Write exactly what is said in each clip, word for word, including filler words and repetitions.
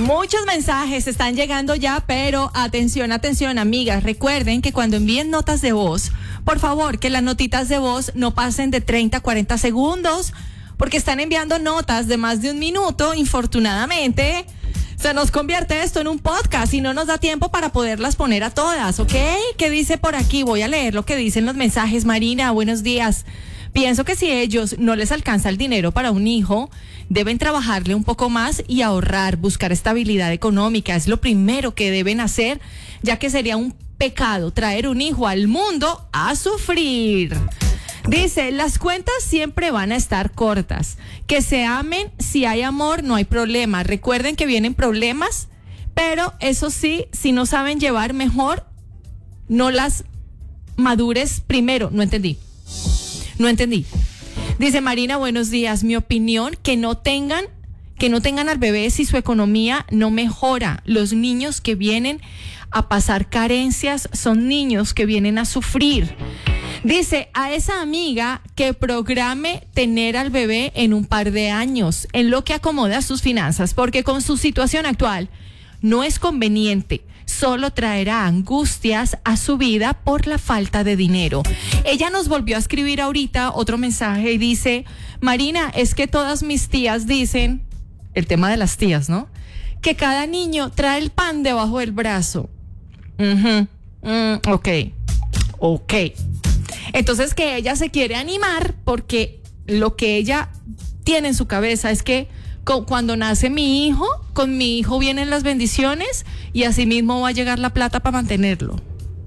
Muchos mensajes están llegando ya, pero atención, atención, amigas. Recuerden que cuando envíen notas de voz, por favor, que las notitas de voz no pasen de treinta a cuarenta segundos, porque están enviando notas de más de un minuto. Infortunadamente, se nos convierte esto en un podcast y no nos da tiempo para poderlas poner a todas, ¿ok? ¿Qué dice por aquí? Voy a leer lo que dicen los mensajes. Marina, buenos días. Pienso que si ellos no les alcanza el dinero para un hijo, deben trabajarle un poco más y ahorrar, buscar estabilidad económica. Es lo primero que deben hacer, ya que sería un pecado traer un hijo al mundo a sufrir. Dice, las cuentas siempre van a estar cortas. Que se amen, si hay amor, no hay problema. Recuerden que vienen problemas, pero eso sí, si no saben llevar mejor, no las madures primero. No entendí. No entendí. Dice Marina, buenos días. Mi opinión, que no tengan, que no tengan al bebé si su economía no mejora. Los niños que vienen a pasar carencias son niños que vienen a sufrir. Dice a esa amiga que programe tener al bebé en un par de años, en lo que acomoda sus finanzas, porque con su situación actual no es conveniente. Solo traerá angustias a su vida por la falta de dinero. Ella nos volvió a escribir ahorita otro mensaje y dice, Marina, es que todas mis tías dicen, el tema de las tías, ¿no? Que cada niño trae el pan debajo del brazo. Uh-huh. Mm, ok, ok. Entonces que ella se quiere animar porque lo que ella tiene en su cabeza es que cuando nace mi hijo, con mi hijo vienen las bendiciones y así mismo va a llegar la plata para mantenerlo.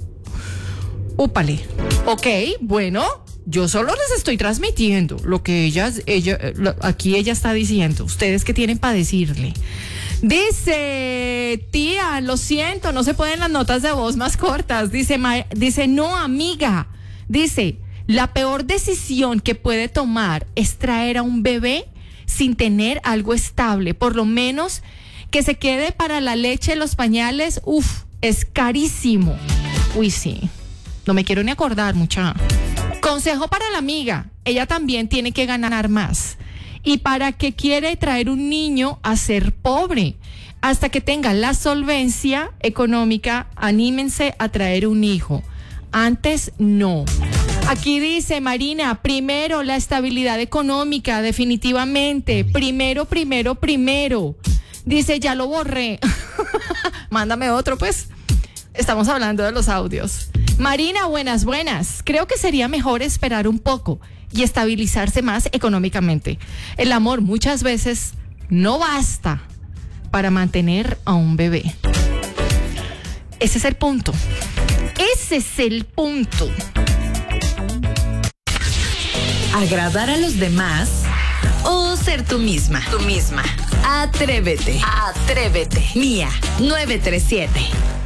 Úpale. Ok, bueno, yo solo les estoy transmitiendo lo que ella, ella lo, aquí ella está diciendo. Ustedes qué tienen para decirle. Dice, tía, lo siento, no se pueden las notas de voz más cortas. Dice, ma, dice, no, amiga. Dice, la peor decisión que puede tomar es traer a un bebé sin tener algo estable, por lo menos que se quede para la leche, los pañales. Uf, es carísimo. Uy, sí, no me quiero ni acordar, mucha. Consejo para la amiga, ella también tiene que ganar más. ¿Y para qué quiere traer un niño a ser pobre? Hasta que tenga la solvencia económica, anímense a traer un hijo. Antes no. Aquí dice Marina, primero la estabilidad económica, definitivamente. Primero, primero, primero. Dice, ya lo borré. Mándame otro, pues. Estamos hablando de los audios. Marina, buenas, buenas. Creo que sería mejor esperar un poco y estabilizarse más económicamente. El amor muchas veces no basta para mantener a un bebé. Ese es el punto. Ese es el punto. ¿Agradar a los demás o ser tú misma? Tú misma. Atrévete. Atrévete. Mía, nueve tres siete.